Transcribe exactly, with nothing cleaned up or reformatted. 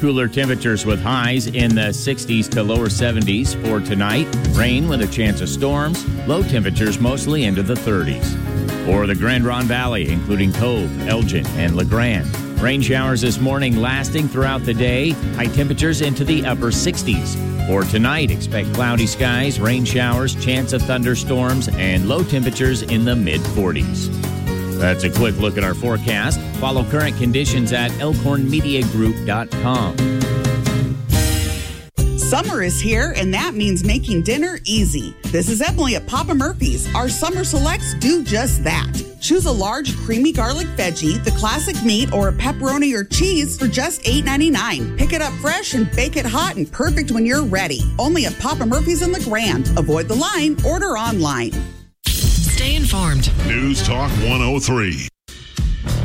Cooler temperatures with highs in the sixties to lower seventies for tonight. Rain with a chance of storms. Low temperatures mostly into the thirties. For the Grand Ronde Valley, including Cove, Elgin, and LeGrand. Rain showers this morning lasting throughout the day. High temperatures into the upper sixties. For tonight, expect cloudy skies, rain showers, chance of thunderstorms, and low temperatures in the mid-forties. That's a quick look at our forecast. Follow current conditions at elkhorn media group dot com. Summer is here, and that means making dinner easy. This is Emily at Papa Murphy's. Our summer selects do just that. Choose a large creamy garlic veggie, the classic meat, or a pepperoni or cheese for just eight ninety-nine. Pick it up fresh and bake it hot and perfect when you're ready. Only at Papa Murphy's in LeGrand. Avoid the line. Order online. Stay informed. News Talk one oh three.